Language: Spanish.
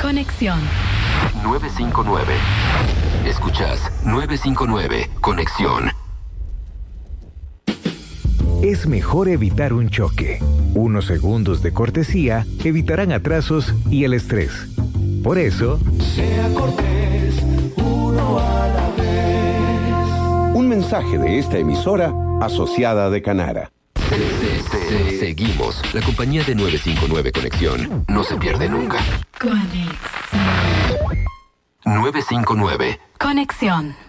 Conexión. 959. Escuchas 959. Conexión. Es mejor evitar un choque. Unos segundos de cortesía evitarán atrasos y el estrés. Por eso, sea cortés, uno a la vez. Un mensaje de esta emisora asociada de Canara. Seguimos. La compañía de 959 Conexión no se pierde nunca. Conexión. 959. Conexión.